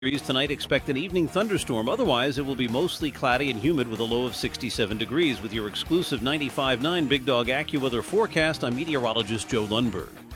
Tonight, expect an evening thunderstorm. Otherwise, it will be mostly cloudy and humid with a low of 67 degrees. With your exclusive 95.9 Big Dog AccuWeather forecast, I'm meteorologist Joe Lundberg.